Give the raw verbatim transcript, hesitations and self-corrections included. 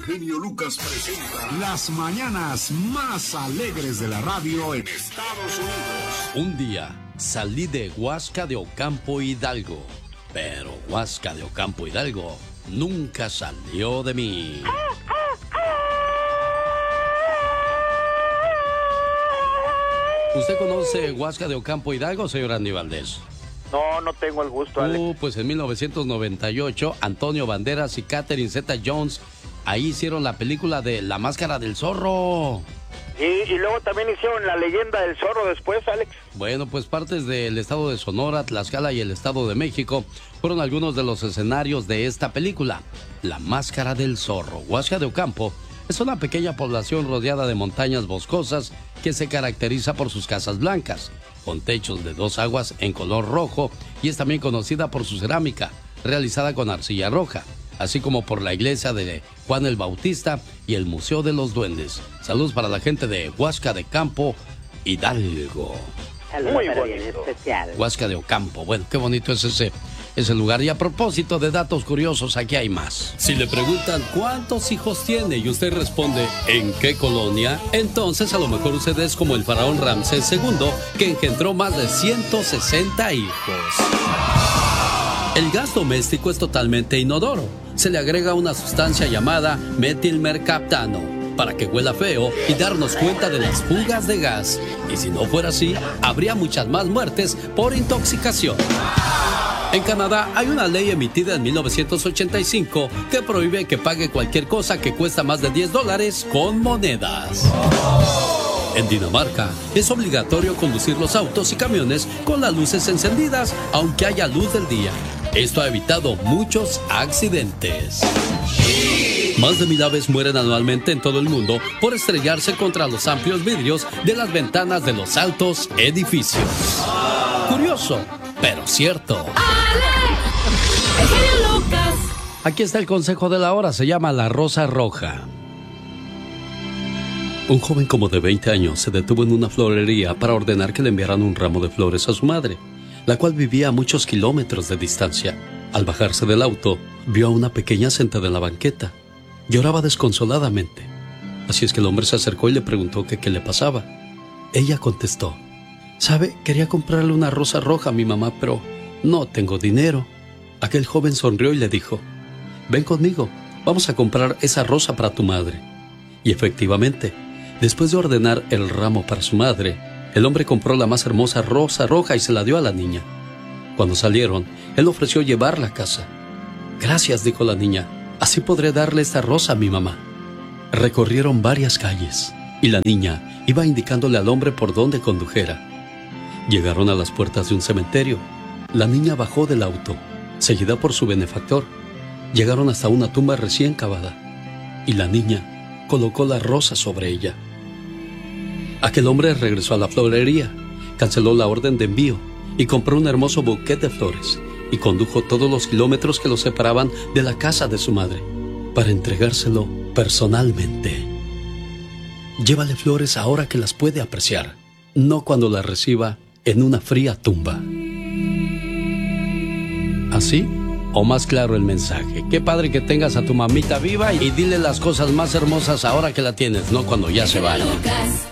genio Lucas presenta las mañanas más alegres de la radio en Estados Unidos. Un día salí de Huasca de Ocampo, Hidalgo, pero Huasca de Ocampo, Hidalgo nunca salió de mí. ¿Usted conoce Huasca de Ocampo, Hidalgo, señor Andy Valdés? No, no tengo el gusto, Alex. Uh, pues en mil novecientos noventa y ocho, Antonio Banderas y Catherine Zeta-Jones ahí hicieron la película de La Máscara del Zorro. Y, y luego también hicieron La Leyenda del Zorro después, Alex. Bueno, pues partes del estado de Sonora, Tlaxcala y el estado de México fueron algunos de los escenarios de esta película, La Máscara del Zorro. Huasca de Ocampo es una pequeña población rodeada de montañas boscosas que se caracteriza por sus casas blancas, con techos de dos aguas en color rojo, y es también conocida por su cerámica, realizada con arcilla roja, así como por la iglesia de Juan el Bautista y el Museo de los Duendes. Saludos para la gente de Huasca de Campo, Hidalgo. Saludos Muy para bonito. bien especial. Huasca de Ocampo, bueno, qué bonito es ese, ese lugar. Y a propósito de datos curiosos, aquí hay más. Si le preguntan cuántos hijos tiene y usted responde ¿en qué colonia? Entonces a lo mejor usted es como el faraón Ramsés segundo, que engendró más de ciento sesenta hijos. El gas doméstico es totalmente inodoro. Se le agrega una sustancia llamada metilmercaptano para que huela feo y darnos cuenta de las fugas de gas. Y si no fuera así, habría muchas más muertes por intoxicación. En Canadá hay una ley emitida en mil novecientos ochenta y cinco que prohíbe que pague cualquier cosa que cuesta más de diez dólares con monedas. En Dinamarca es obligatorio conducir los autos y camiones con las luces encendidas, aunque haya luz del día. Esto ha evitado muchos accidentes. Más de mil aves mueren anualmente en todo el mundo por estrellarse contra los amplios vidrios de las ventanas de los altos edificios. Curioso, pero cierto. Aquí está el consejo de la hora, se llama La Rosa Roja. Un joven como de veinte años se detuvo en una florería para ordenar que le enviaran un ramo de flores a su madre, la cual vivía a muchos kilómetros de distancia. Al bajarse del auto, vio a una pequeña sentada en la banqueta. Lloraba desconsoladamente. Así es que el hombre se acercó y le preguntó que qué le pasaba. Ella contestó: «Sabe, quería comprarle una rosa roja a mi mamá, pero no tengo dinero». Aquel joven sonrió y le dijo: «Ven conmigo, vamos a comprar esa rosa para tu madre». Y efectivamente, después de ordenar el ramo para su madre, el hombre compró la más hermosa rosa roja y se la dio a la niña. Cuando salieron, él ofreció llevarla a casa. «Gracias», dijo la niña, «así podré darle esta rosa a mi mamá». Recorrieron varias calles y la niña iba indicándole al hombre por dónde condujera. Llegaron a las puertas de un cementerio. La niña bajó del auto, seguida por su benefactor. Llegaron hasta una tumba recién cavada y la niña colocó la rosa sobre ella. Aquel hombre regresó a la florería, canceló la orden de envío y compró un hermoso buquete de flores y condujo todos los kilómetros que lo separaban de la casa de su madre para entregárselo personalmente. Llévale flores ahora que las puede apreciar, no cuando las reciba en una fría tumba. ¿Así? O más claro el mensaje. Qué padre que tengas a tu mamita viva y dile las cosas más hermosas ahora que la tienes, no cuando ya se vaya.